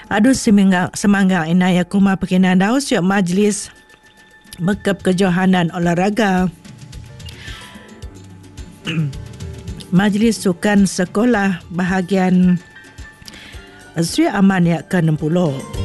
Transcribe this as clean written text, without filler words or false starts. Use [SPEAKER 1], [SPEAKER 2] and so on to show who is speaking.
[SPEAKER 1] Adu semanggang inaya kuma pekinan daus syok majlis Mekep Kejohanan Olahraga Majlis Sukan Sekolah bahagian Sri Aman yang ke-60.